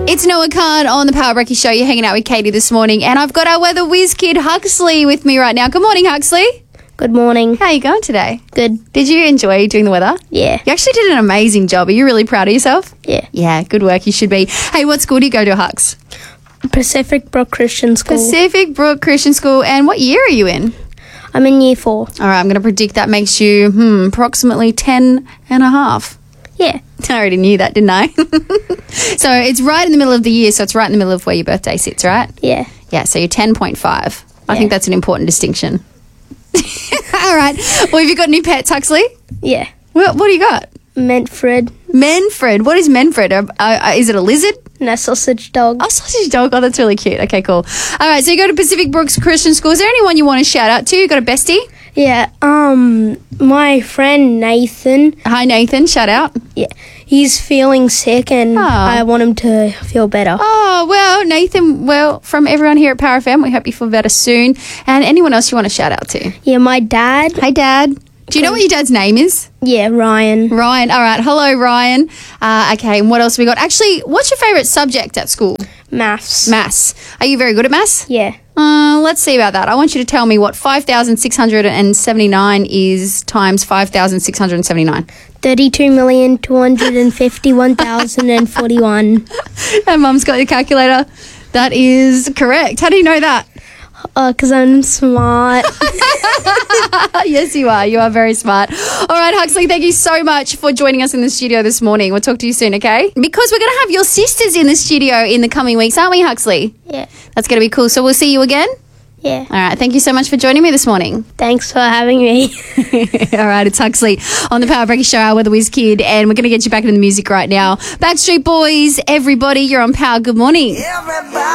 It's Noah Khan on the Power Breaky Show. You're hanging out with Katie this morning, and I've got our weather whiz kid Huxley with me right now. Good morning, Huxley. Good morning. How are you going today? Good. Did you enjoy doing the weather? Yeah. You actually did an amazing job. Are you really proud of yourself? Yeah. Yeah, good work. You should be. Hey, what school do you go to, Hux? Pacific Brook Christian School. Pacific Brook Christian School. And what year are you in? I'm in year 4. All right, I'm going to predict that makes you approximately 10 and a half. Yeah. I already knew that, didn't I? So it's right in the middle of the year, so it's right in the middle of where your birthday sits, right? Yeah. Yeah, so you're 10.5. I Yeah. think that's an important distinction. All right. Well, have you got any pets, Huxley? Yeah. What do you got? Manfred. Manfred. What is Manfred? Is it a lizard? And a sausage dog. Oh, sausage dog. Oh, that's really cute. Okay, cool. All right, so you go to Pacific Brooks Christian School. Is there anyone you want to shout out to? You got a bestie? Yeah. My friend Nathan. Hi, Nathan. Shout out. Yeah. He's feeling sick and I want him to feel better. Oh, well, Nathan, from everyone here at Power FM, we hope you feel better soon. And anyone else you want to shout out to? Yeah, my dad. Hi, Dad. Do you know what your dad's name is? Yeah, Ryan. Ryan. All right. Hello, Ryan. Okay, and what else have we got? Actually, what's your favourite subject at school? Maths. Maths. Are you very good at maths? Yeah. Let's see about that. I want you to tell me what 5,679 is times 5,679. 32,251,041. And Mum's got your calculator. That is correct. How do you know that? Because I'm smart. Yes, you are. You are very smart. All right, Huxley, thank you so much for joining us in the studio this morning. We'll talk to you soon, okay? Because we're going to have your sisters in the studio in the coming weeks, aren't we, Huxley? Yeah. That's going to be cool. So we'll see you again? Yeah. All right. Thank you so much for joining me this morning. Thanks for having me. All right. It's Huxley on the Power Breaky Show, our Weather Whiz Kid, and we're going to get you back into the music right now. Backstreet Boys, everybody, you're on Power. Good morning. Everybody.